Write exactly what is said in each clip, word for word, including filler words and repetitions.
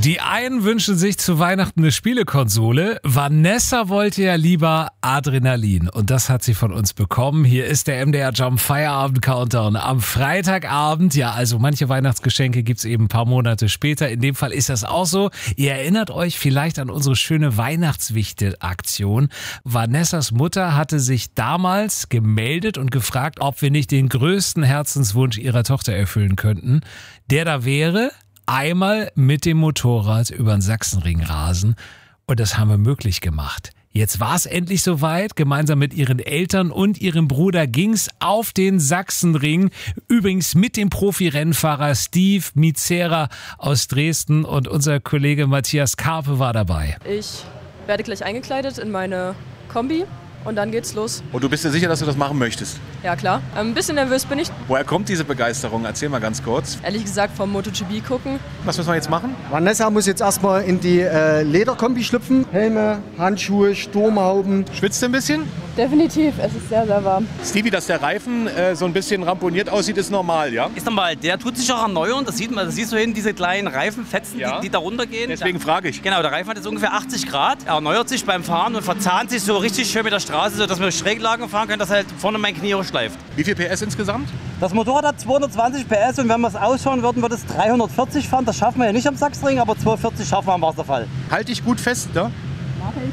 Die einen wünschen sich zu Weihnachten eine Spielekonsole. Vanessa wollte ja lieber Adrenalin und das hat sie von uns bekommen. Hier ist der M D R Jump Feierabend Countdown am Freitagabend. Ja, also manche Weihnachtsgeschenke gibt's eben ein paar Monate später. In dem Fall ist das auch so. Ihr erinnert euch vielleicht an unsere schöne Weihnachtswichtel-Aktion. Vanessas Mutter hatte sich damals gemeldet und gefragt, ob wir nicht den größten Herzenswunsch ihrer Tochter erfüllen könnten. Der da wäre: einmal mit dem Motorrad über den Sachsenring rasen. Und das haben wir möglich gemacht. Jetzt war es endlich soweit. Gemeinsam mit ihren Eltern und ihrem Bruder ging's auf den Sachsenring. Übrigens mit dem Profi-Rennfahrer Steve Mizera aus Dresden. Und unser Kollege Matthias Karpe war dabei. Ich werde gleich eingekleidet in meine Kombi. Und dann geht's los. Und du bist dir sicher, dass du das machen möchtest? Ja, klar. Ein bisschen nervös bin ich. Woher kommt diese Begeisterung? Erzähl mal ganz kurz. Ehrlich gesagt vom MotoGP gucken. Was müssen wir jetzt machen? Vanessa muss jetzt erstmal in die äh, Lederkombi schlüpfen. Helme, Handschuhe, Sturmhauben. Schwitzt du ein bisschen? Definitiv, es ist sehr, sehr warm. Stevie, dass der Reifen äh, so ein bisschen ramponiert aussieht, ist normal, ja? Ist normal. Der tut sich auch erneuern. Das sieht man. Das siehst du hin, diese kleinen Reifenfetzen, Ja. die, die da runtergehen. Deswegen frage ich. Genau, der Reifen hat jetzt ungefähr achtzig Grad. Er erneuert sich beim Fahren und verzahnt sich so richtig schön mit der Straße, sodass wir Schräglagen fahren können, dass halt vorne mein Knie hochschleift. Wie viel P S insgesamt? Das Motorrad hat zweihundertzwanzig P S und wenn wir es ausschauen würden, würde es dreihundertvierzig fahren. Das schaffen wir ja nicht am Sachsenring, aber zweihundertvierzig schaffen wir am Wasserfall. Halt dich gut fest, ne? Mach ich.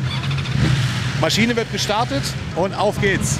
Maschine wird gestartet und auf geht's.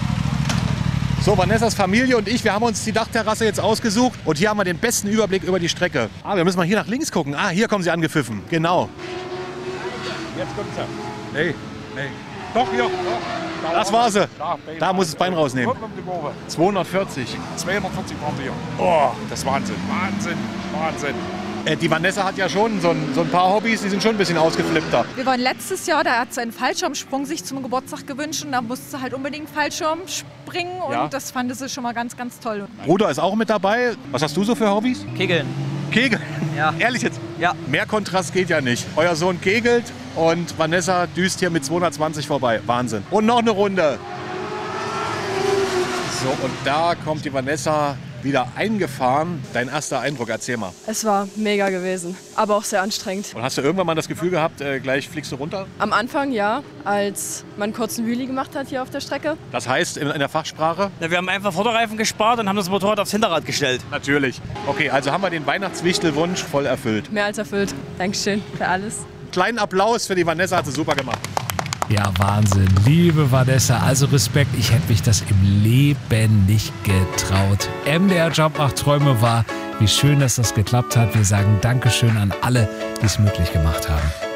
So, Vanessas Familie und ich, wir haben uns die Dachterrasse jetzt ausgesucht und hier haben wir den besten Überblick über die Strecke. Ah, wir müssen mal hier nach links gucken. Ah, hier kommen sie angepfiffen. Genau. Jetzt kommt sie. Nee, nee. Doch, hier. Das war sie. Da muss das Bein rausnehmen. zweihundertvierzig. zweihundertvierzig waren wir. Oh, Das ist Wahnsinn, Wahnsinn, Wahnsinn. äh, die Vanessa hat ja schon so ein, so ein paar Hobbys, die sind schon ein bisschen ausgeflippter. Wir waren letztes Jahr, da hat sie einen Fallschirmsprung sich zum Geburtstag gewünscht und da musste sie halt unbedingt Fallschirm springen und Ja. das fand sie schon mal ganz, ganz toll. Bruder ist auch mit dabei. Was hast du so für Hobbys? Kegeln. Kegel. Ja. Ehrlich jetzt? Ja. Mehr Kontrast geht ja nicht. Euer Sohn kegelt und Vanessa düst hier mit zweihundertzwanzig vorbei. Wahnsinn. Und noch eine Runde. So, und da kommt die Vanessa wieder eingefahren. Dein erster Eindruck, erzähl mal. Es war mega gewesen, aber auch sehr anstrengend. Und hast du irgendwann mal das Gefühl gehabt, äh, gleich fliegst du runter? Am Anfang ja, als man einen kurzen Wheelie gemacht hat hier auf der Strecke. Das heißt in, in der Fachsprache? Ja, wir haben einfach Vorderreifen gespart und haben das Motorrad aufs Hinterrad gestellt. Natürlich. Okay, also haben wir den Weihnachtswichtelwunsch voll erfüllt. Mehr als erfüllt. Dankeschön für alles. Kleinen Applaus für die Vanessa, hat sie super gemacht. Ja, Wahnsinn. Liebe Vanessa, also Respekt. Ich hätte mich das im Leben nicht getraut. M D R Jump macht Träume wahr. Wie schön, dass das geklappt hat. Wir sagen Dankeschön an alle, die es möglich gemacht haben.